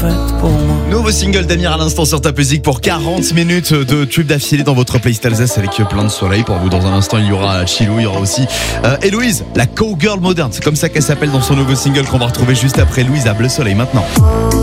faite pour moi. Nouveau single d'Amir à l'instant sur Top Music pour 40 minutes de tubes d'affilée dans votre playlist Alsace avec plein de soleil pour vous. Dans un instant, il y aura Chilou, il y aura aussi Héloïse, la cowgirl moderne. C'est comme ça qu'elle s'appelle dans son nouveau single qu'on va retrouver juste après Louise à Bleu Soleil maintenant.